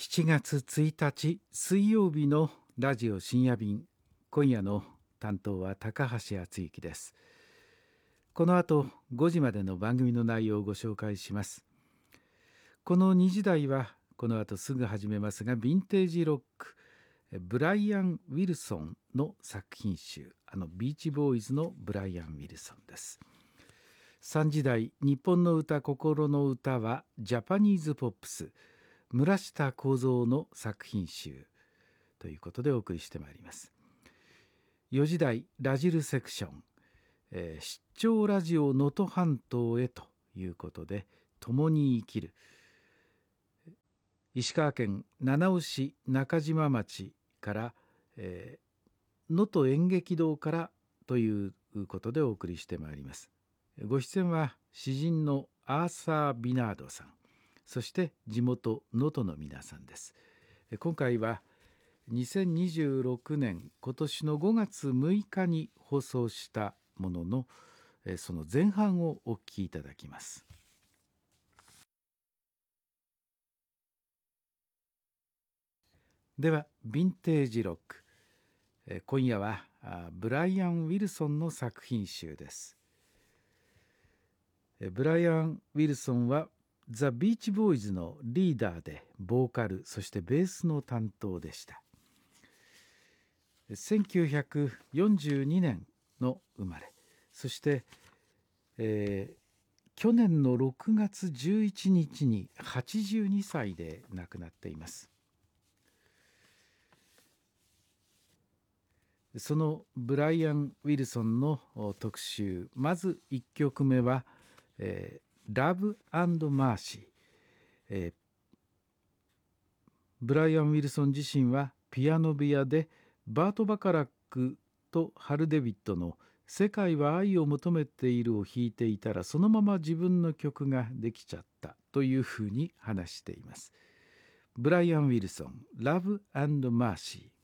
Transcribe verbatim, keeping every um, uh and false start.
しちがつついたち水曜日のラジオ深夜便、今夜の担当は高橋敦之です。この後ごじまでの番組の内容をご紹介します。このにじ台はこの後すぐ始めますが、ヴィンテージロック、ブライアン・ウィルソンの作品集、あのビーチボーイズのブライアン・ウィルソンです。さんじ台、日本の歌心の歌はジャパニーズポップス、村下幸三の作品集ということでお送りしてまいります。よじ台、ラジルセクション、えー、出張ラジオ能登半島へということで、共に生きる、石川県七尾市中島町からえー、能登演劇堂からということでお送りしてまいります。ご出演は詩人のアーサー・ビナードさん、そして地元能登の皆さんです。今回はにせんにじゅうろくねん今年のごがつむいかに放送したもののその前半をお聞きいただきます。ではヴィンテージロック、今夜はブライアン・ウィルソンの作品集です。ブライアン・ウィルソンはザ・ビーチボーイズのリーダーでボーカル、そしてベースの担当でした。せんきゅうひゃくよんじゅうにねんの生まれ、そして、えー、去年のろくがつじゅういちにちにはちじゅうにさいで亡くなっています。そのブライアン・ウィルソンの特集、まずいっきょくめは、えー、Love and Mercy、えー、ブライアン・ウィルソン自身はピアノ部屋でバート・バカラックとハル・デビッドの世界は愛を求めているを弾いていたら、そのまま自分の曲ができちゃったというふうに話しています。ブライアン・ウィルソン、Love and Mercy、